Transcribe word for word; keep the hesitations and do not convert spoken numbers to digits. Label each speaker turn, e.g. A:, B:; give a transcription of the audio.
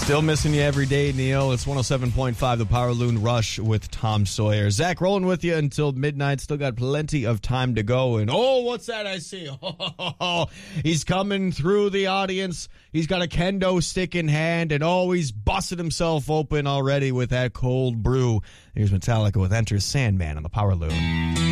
A: Still missing you every day, Neil. It's one oh seven point five, the Power Loon Rush with Tom Sawyer. Zach rolling with you until midnight. Still got plenty of time to go. And oh, what's that I see? Oh, he's coming through the audience. He's got a kendo stick in hand, and oh, he's busted himself open already with that cold brew. Here's Metallica with Enter Sandman on the Power Loon.